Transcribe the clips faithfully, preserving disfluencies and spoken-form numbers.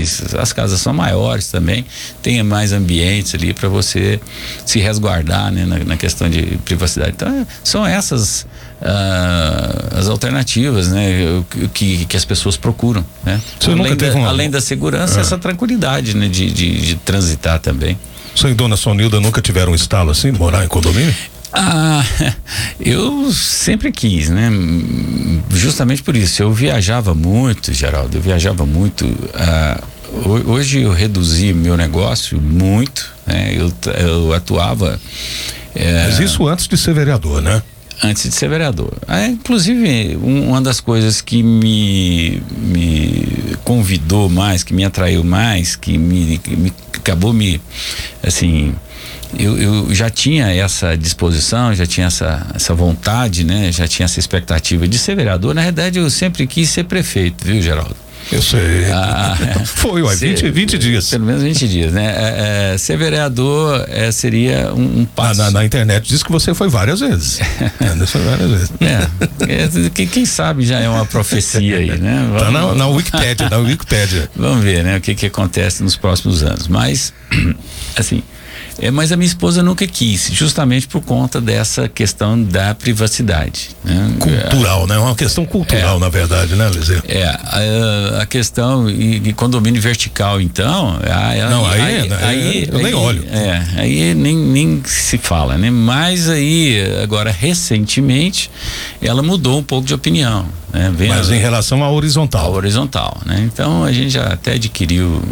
mais, as casas são maiores também, tem mais ambientes ali para você se resguardar, né, na, na questão de privacidade. Então é, são essas uh, as alternativas, né, que, que as pessoas procuram, né? Além da, uma... além da segurança, é. essa tranquilidade, né, de, de, de transitar também. Você e dona Sonilda nunca tiveram um estalo assim, de morar em condomínio? Ah, eu sempre quis, né? Justamente por isso. Eu viajava muito, Geraldo, eu viajava muito. Ah, hoje eu reduzi meu negócio muito, né? Eu, eu atuava. É, Mas isso antes de ser vereador, né? Antes de ser vereador. Ah, inclusive, um, uma das coisas que me, me convidou mais, que me atraiu mais, que me, que me acabou me, assim, eu, eu já tinha essa disposição, já tinha essa, essa vontade, né? Já tinha essa expectativa de ser vereador. Na verdade, eu sempre quis ser prefeito, viu, Geraldo? Eu sei. Ah, foi, ué, vinte, vinte dias. Pelo menos vinte dias, né? É, é, ser vereador é, seria um, um passo. Na, na, na internet diz que você foi várias vezes. é, foi várias vezes. É, é, quem sabe já é uma profecia aí, né? Vamos, tá na, na Wikipédia, na Wikipédia. Vamos ver, né? O que que acontece nos próximos anos. Mas, assim, é, mas a minha esposa nunca quis, justamente por conta dessa questão da privacidade, né? Cultural, é, né? Uma questão cultural, é, na verdade, né, Liseu? É, a, a questão e, e condomínio vertical, então, a, não, aí, aí, aí, aí eu aí, nem olho. É, aí nem, nem se fala, né? Mas aí, agora, recentemente, ela mudou um pouco de opinião, né? Vem Mas a, em relação à horizontal. À horizontal, né? Então, a gente já até adquiriu...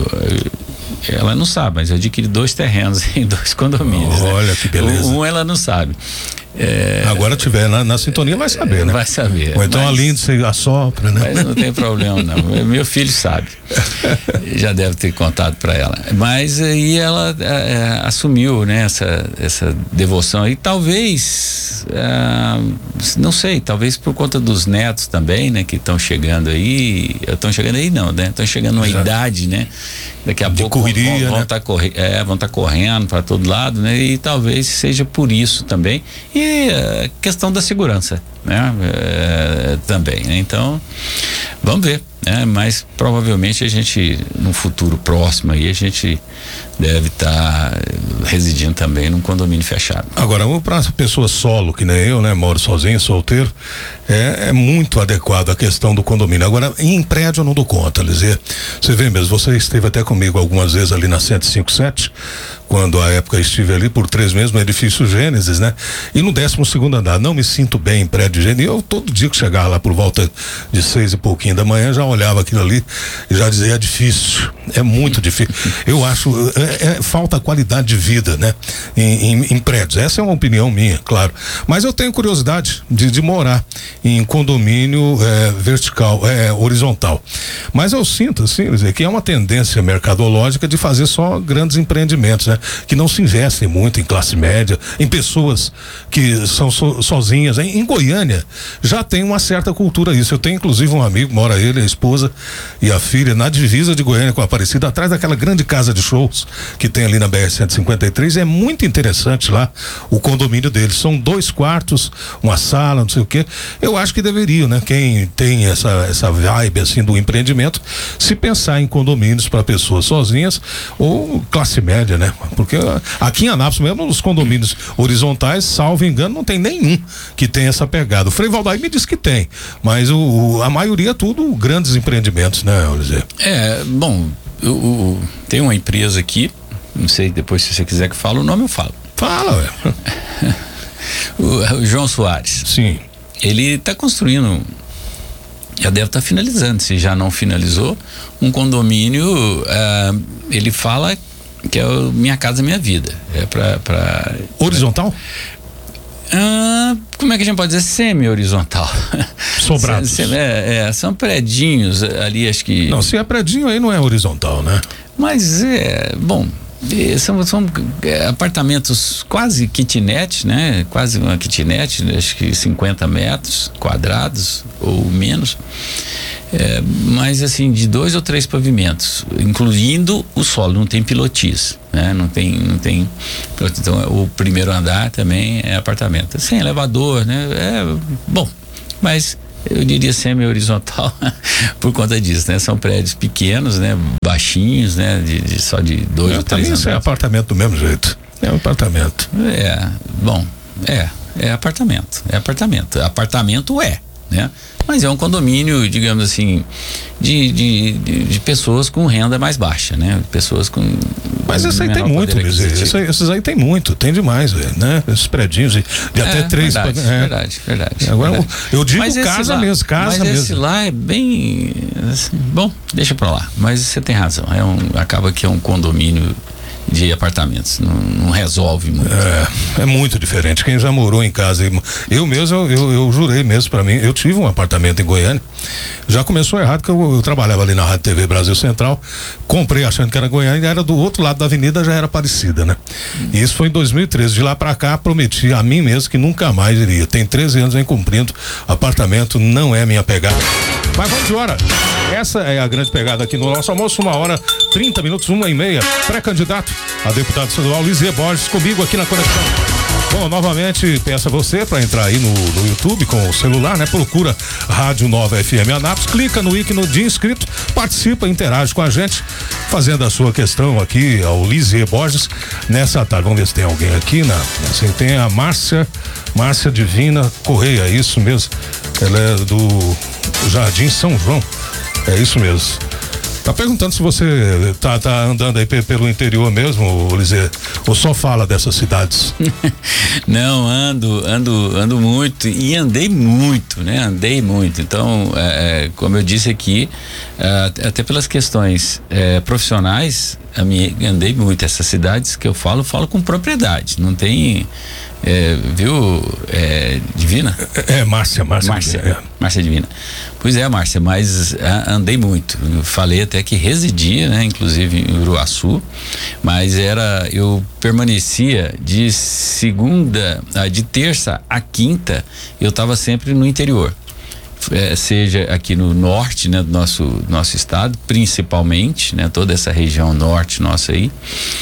Ela não sabe, mas eu adquiri dois terrenos em dois condomínios. Olha, né? que beleza. Um, um ela não sabe. É, Agora tiver na, na sintonia vai saber, né? Vai saber. Ou então mas, a Lindsay assopra, né? Mas não tem problema não. Meu filho sabe. Já deve ter contado para ela. Mas aí ela é, assumiu, né, essa, essa devoção aí, talvez, é, não sei, talvez por conta dos netos também, né, que estão chegando aí, estão chegando aí não, né? Estão chegando numa Já. idade, né? Daqui a de pouco correria, vão né? estar corre, é, vão tá correndo para todo lado, né? E talvez seja por isso também. E a questão da segurança, né? É, também, né? Então, vamos ver, né? Mas provavelmente a gente, no futuro próximo aí, a gente deve estar tá residindo também num condomínio fechado. Agora, para pessoa solo, que nem eu, né? Moro sozinho, solteiro, é, é muito adequado a questão do condomínio. Agora, em prédio eu não dou conta, Lizê. Você vê mesmo, você esteve até comigo algumas vezes ali na cento e cinquenta e sete, quando a época estive ali por três meses no edifício Gênesis, né? E no décimo segundo andar, não me sinto bem em prédio Gênesis. Eu todo dia que chegava lá por volta de seis e pouquinho da manhã, já olhava aquilo ali e já dizia, é difícil, é muito difícil. Eu acho, é, é, falta qualidade de vida, né? Em, em, em prédios, essa é uma opinião minha, claro. Mas eu tenho curiosidade de, de morar em condomínio é, vertical, é, horizontal. Mas eu sinto, assim, dizer, que é uma tendência mercadológica de fazer só grandes empreendimentos, né? Que não se investem muito em classe média, em pessoas que são so, sozinhas. Em, em Goiânia já tem uma certa cultura isso. Eu tenho inclusive um amigo, mora ele, a esposa e a filha na divisa de Goiânia com a Aparecida, atrás daquela grande casa de shows que tem ali na B R cento e cinquenta e três. É muito interessante lá o condomínio deles. São dois quartos, uma sala, não sei o quê. Eu acho que deveriam, né? Quem tem essa, essa vibe assim do empreendimento, se pensar em condomínios para pessoas sozinhas ou classe média, né? Porque aqui em Anápolis mesmo, nos condomínios horizontais, salvo engano, não tem nenhum que tenha essa pegada. O Frei Valdair me disse que tem, mas o, o, a maioria é tudo grandes empreendimentos, né, Eliseu? É, bom, eu, eu, tem uma empresa aqui, não sei, depois se você quiser que fale o nome, eu falo. Fala, ué. o, o João Soares. Sim. Ele está construindo, já deve estar tá finalizando, se já não finalizou, um condomínio, uh, ele fala que é o Minha Casa Minha Vida. É pra. pra horizontal? Ah, como é que a gente pode dizer? Semi-horizontal. Sobrados. Sem, é, é, são predinhos ali, acho que. Não, se é predinho aí não é horizontal, né? Mas é. Bom. São, são é, apartamentos quase kitnet, né? Quase uma kitnet, acho que cinquenta metros quadrados ou menos. É, mas assim, de dois ou três pavimentos, incluindo o solo, não tem pilotis, né? Não tem, não tem, então o primeiro andar também é apartamento, sem elevador, né? É, bom, mas eu diria semi-horizontal por conta disso, né? São prédios pequenos, né? Baixinhos, né? De, de só de dois ou três Isso é apartamento do mesmo jeito. É um apartamento. É, bom, é, é apartamento, é apartamento. Apartamento é, né? Mas é um condomínio, digamos assim, de, de, de, de pessoas com renda mais baixa, né? Pessoas com. Mas esse aí tem muito, esses aí, esses aí tem muito, tem demais, né? Esses predinhos de, de é, até três. Verdade, é. verdade, verdade. Agora verdade. Eu, eu digo mas casa lá, mesmo, casa mas mesmo. Mas esse lá é bem. Assim, bom, deixa pra lá. Mas você tem razão. É um, acaba que é um condomínio de apartamentos, não, não resolve muito. É, é muito diferente. Quem já morou em casa, eu mesmo, eu, eu, eu jurei mesmo pra mim, eu tive um apartamento em Goiânia, já começou errado que eu, eu trabalhava ali na Rádio T V Brasil Central, comprei achando que era Goiânia, era do outro lado da avenida, já era Aparecida, né? Hum. E isso foi em dois mil e treze, de lá pra cá prometi a mim mesmo que nunca mais iria. Tem treze anos vem cumprindo, apartamento não é minha pegada. Mas vamos de hora. Essa é a grande pegada aqui no nosso almoço, uma hora, trinta minutos, uma e meia. Pré-candidato a deputado estadual Lisier Borges, comigo aqui na conexão. Bom, novamente peço a você para entrar aí no, no YouTube com o celular, né? Procura Rádio Nova F M Anápolis, clica no ícone de inscrito, participa, interage com a gente, fazendo a sua questão aqui ao Lisier Borges nessa tarde. Vamos ver se tem alguém aqui, né? Assim, tem a Márcia, Márcia Divina Correia, é isso mesmo. Ela é do Jardim São João. É isso mesmo. Tá perguntando se você tá, tá andando aí pelo interior mesmo, Lisier, ou só fala dessas cidades? Não, ando, ando, ando muito e andei muito, né? Andei muito. Então, é, como eu disse aqui, é, até pelas questões é, profissionais, a minha, andei muito. Essas cidades que eu falo, falo com propriedade. Não tem. É, viu, é, Divina? É, é Márcia, Márcia. Márcia, é. Márcia Divina. Pois é, Márcia, mas a, andei muito. Eu falei até que residia, né, inclusive em Uruaçu, mas era, eu permanecia de segunda, de terça a quinta, eu estava sempre no interior. É, seja aqui no norte, né, do nosso nosso estado, principalmente, né, toda essa região norte nossa aí,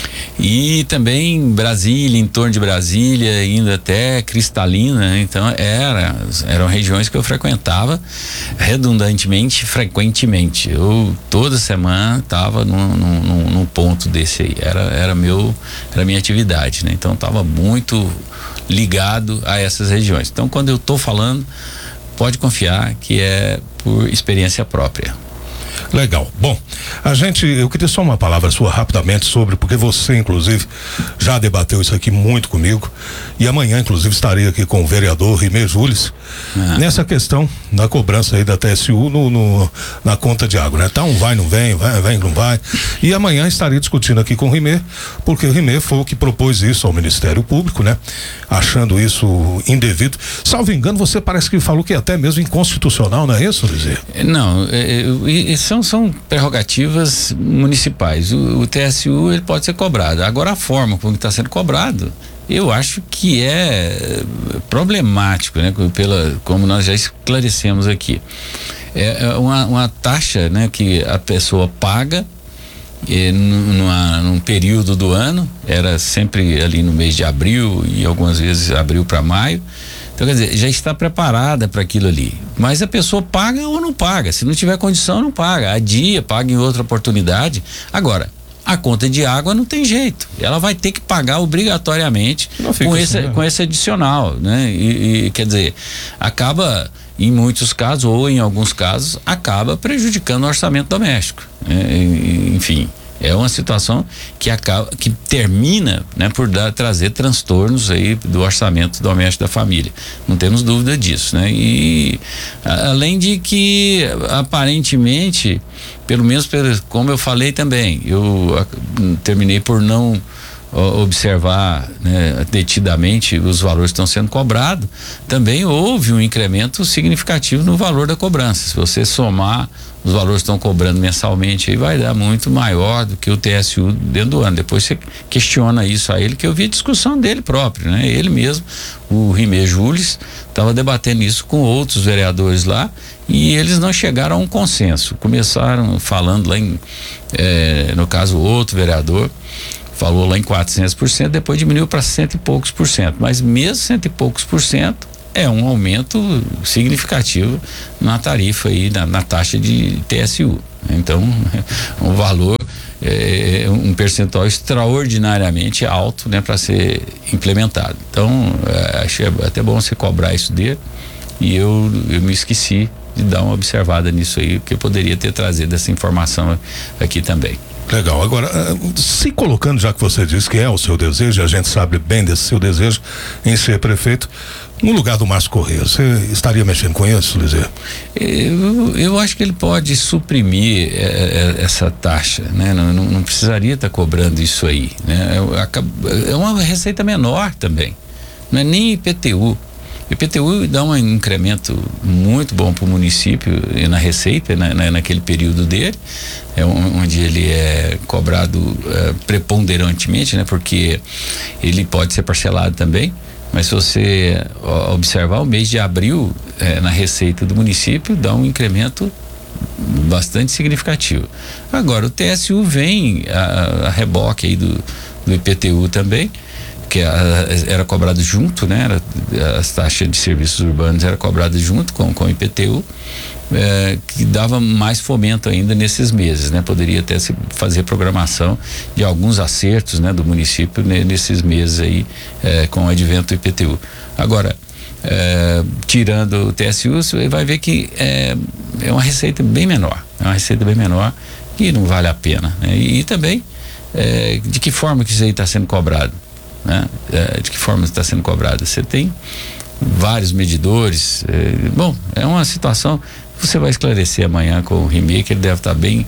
e também Brasília, em torno de Brasília, indo até Cristalina, né? Então era, eram regiões que eu frequentava redundantemente, frequentemente. Eu toda semana estava num, num, num ponto desse aí, era, era meu, era minha atividade, né? Então estava muito ligado a essas regiões. Então quando eu estou falando, pode confiar que é por experiência própria. Legal. Bom, a gente, eu queria só uma palavra sua rapidamente sobre, porque você inclusive já debateu isso aqui muito comigo e amanhã inclusive estarei aqui com o vereador Rimé Jules ah. nessa questão da cobrança aí da T S U no, no, na conta de água, né? Tá um vai, não vem, vai, vem, não vai, e amanhã estarei discutindo aqui com o Rimé, porque o Rimé foi o que propôs isso ao Ministério Público, né? Achando isso indevido. Salvo engano, você parece que falou que é até mesmo inconstitucional, não é isso, Lisier? Não, é, é, são, são prerrogativas municipais. O, o T S U ele pode ser cobrado. Agora a forma como está sendo cobrado, eu acho que é problemático, né? Pela, como nós já esclarecemos aqui. É uma, uma taxa, né, que a pessoa paga e numa, num período do ano, era sempre ali no mês de abril e algumas vezes abril para maio. Então, quer dizer, já está preparada para aquilo ali. Mas a pessoa paga ou não paga. Se não tiver condição, não paga. Adia, paga em outra oportunidade. Agora, a conta de água não tem jeito. Ela vai ter que pagar obrigatoriamente com, assim, esse, né? com esse adicional, né? E, e quer dizer, acaba, em muitos casos, ou em alguns casos, acaba prejudicando o orçamento doméstico. Né? E, enfim. É uma situação que acaba, que termina, né, por dar, trazer transtornos aí do orçamento doméstico da família. Não temos dúvida disso, né? E a, além de que aparentemente, pelo menos pelo, como eu falei também, eu a, terminei por não observar, né, detidamente os valores que estão sendo cobrados. Também houve um incremento significativo no valor da cobrança. Se você somar os valores que estão cobrando mensalmente, aí vai dar muito maior do que o T S U dentro do ano. Depois você questiona isso a ele, que eu vi a discussão dele próprio, né? Ele mesmo, o Rimé Jules, estava debatendo isso com outros vereadores lá e eles não chegaram a um consenso. Começaram falando lá em, eh, no caso, outro vereador falou lá em quatrocentos por cento, depois diminuiu para cento e poucos por cento, mas mesmo cento e poucos por cento é um aumento significativo na tarifa aí, na, na taxa de T S U. Então, um valor, é, um percentual extraordinariamente alto, né, para ser implementado. Então, é, achei até bom você cobrar isso dele, e eu, eu me esqueci de dar uma observada nisso aí, porque eu poderia ter trazido essa informação aqui também. Legal. Agora, se colocando, já que você disse que é o seu desejo, a gente sabe bem desse seu desejo em ser prefeito, no lugar do Márcio Corrêa, você estaria mexendo com isso, Lizê? Eu, eu acho que ele pode suprimir é, é, essa taxa, né? Não, não, não precisaria estar tá cobrando isso aí, né? É, é uma receita menor também, não é nem I P T U. O I P T U dá um incremento muito bom para o município na receita, na, na, naquele período dele, é onde ele é cobrado é, preponderantemente, né? Porque ele pode ser parcelado também, mas se você observar o mês de abril, é, na receita do município, dá um incremento bastante significativo. Agora, o T S U vem a, a reboque aí do, do I P T U também, que era cobrado junto, né? Era, as taxas de serviços urbanos era cobrado junto com, com o I P T U, é, que dava mais fomento ainda nesses meses, né? Poderia até se fazer programação de alguns acertos, né, do município né, nesses meses aí, é, com o advento do I P T U. Agora, é, tirando o T S U, você vai ver que é, é uma receita bem menor, é uma receita bem menor e não vale a pena, né? E, e também, é, de que forma que isso aí está sendo cobrado? Né? É, de que forma está sendo cobrada? Você tem vários medidores, é, bom, é uma situação que você vai esclarecer amanhã com o Rimei, que ele deve estar bem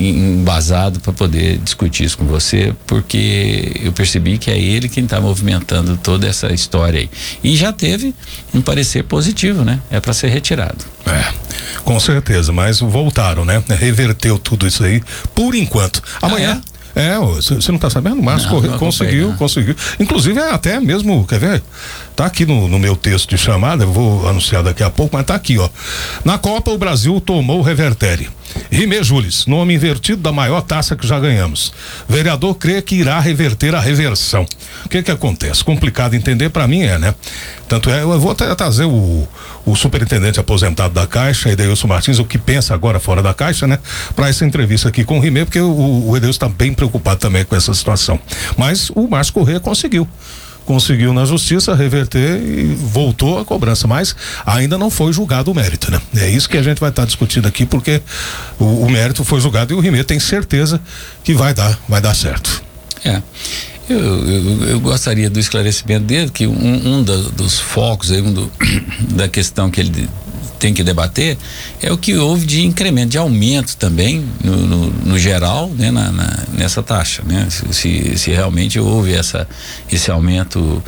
embasado para poder discutir isso com você, porque eu percebi que é ele quem está movimentando toda essa história aí, e já teve um parecer positivo, né? É para ser retirado. É, com certeza, mas voltaram, né? Reverteu tudo isso aí por enquanto. Amanhã ah, é? É, você não tá sabendo? Mas não, não conseguiu, conseguiu. Inclusive, é até mesmo, quer ver? Tá aqui no, no meu texto de chamada, eu vou anunciar daqui a pouco, mas tá aqui, ó. Na Copa, o Brasil tomou o revertere. Rimei Jules, nome invertido da maior taça que já ganhamos. Vereador crê que irá reverter a reversão. O que que acontece? Complicado entender, pra mim é, né? Tanto é, eu vou até trazer o, o superintendente aposentado da Caixa, Edeilson Martins, o que pensa agora fora da Caixa, né? Pra essa entrevista aqui com o Rimei, porque o, o Edeilson tá bem preocupado também com essa situação. Mas o Márcio Corrêa conseguiu. Conseguiu na justiça reverter e voltou a cobrança, mas ainda não foi julgado o mérito, né? É isso que a gente vai estar tá discutindo aqui, porque o, o mérito foi julgado e o Rimei tem certeza que vai dar, vai dar certo. É. Eu, eu, eu gostaria do esclarecimento dele, que um, um da, dos focos aí, um do, da questão que ele tem que debater é o que houve de incremento, de aumento também no, no, no geral, né, na, na, nessa taxa, né? Se, se realmente houve essa, esse aumento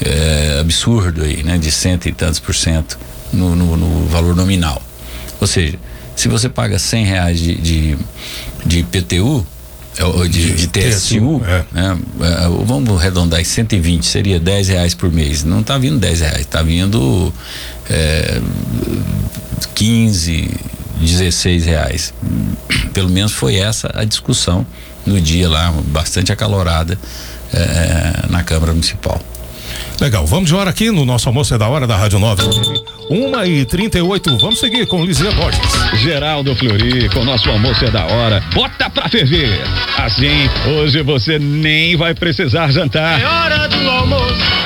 é, absurdo aí, né? De cento e tantos por cento no, no, no valor nominal. Ou seja, se você paga cem reais de, de, de I P T U, de, de, de T S U, é. Né? Vamos arredondar em cento e vinte, seria dez reais por mês. Não está vindo dez reais, está vindo é, quinze, dezesseis reais. Pelo menos foi essa a discussão no dia lá, bastante acalorada é, na Câmara Municipal. Legal, vamos de hora aqui no nosso almoço é da hora da Rádio nove. uma e trinta e oito, vamos seguir com Lizia Borges. Geraldo Fleury, com nosso almoço é da hora. Bota pra ferver. Assim, hoje você nem vai precisar jantar. É hora do almoço.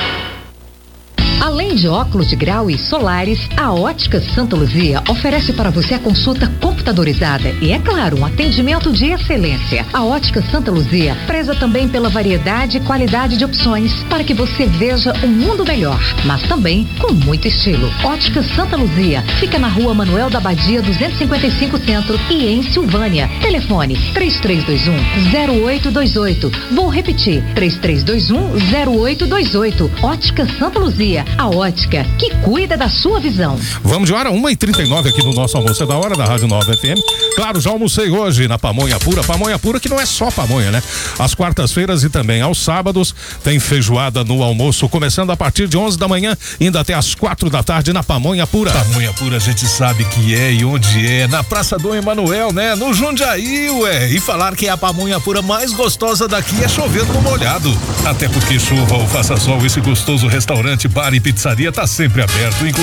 Além de óculos de grau e solares, a Ótica Santa Luzia oferece para você a consulta computadorizada e, é claro, um atendimento de excelência. A Ótica Santa Luzia preza também pela variedade e qualidade de opções para que você veja um mundo melhor, mas também com muito estilo. Ótica Santa Luzia fica na Rua Manuel da Badia duzentos e cinquenta e cinco Centro e em Silvânia. Telefone três três dois um zero oito dois oito. Vou repetir, três três dois um zero oito dois oito. Ótica Santa Luzia, a ótica que cuida da sua visão. Vamos de hora, uma e trinta e nove aqui no nosso almoço é da hora da Rádio nove F M. Claro, já almocei hoje na Pamonha Pura. Pamonha Pura que não é só pamonha, né? Às quartas-feiras e também aos sábados tem feijoada no almoço, começando a partir de onze da manhã, indo até às quatro da tarde na Pamonha Pura. Pamonha Pura a gente sabe que é e onde é, na Praça Dom Emanuel, né? No Jundiaí, ué. E falar que é a Pamonha Pura mais gostosa daqui é chovendo no molhado. Até porque chuva ou faça sol, esse gostoso restaurante, bar e pizzaria tá sempre aberto, inclusive